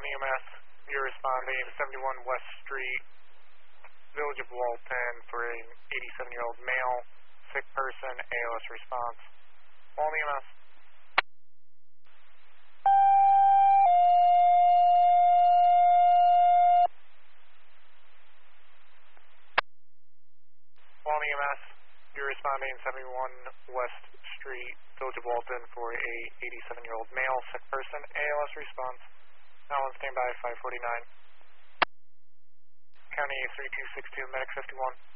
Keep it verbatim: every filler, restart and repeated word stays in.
Walton E M S, you're responding seventy-one West Street, Village of Walton, for an eighty-seven-year-old male, sick person, A L S response. Walton E M S. Walton E M S, you're responding seventy-one West Street, Village of Walton, for a eighty-seven-year-old male, sick person, A L S response. Now on standby, five forty-nine. County three two six two, Medic fifty-one.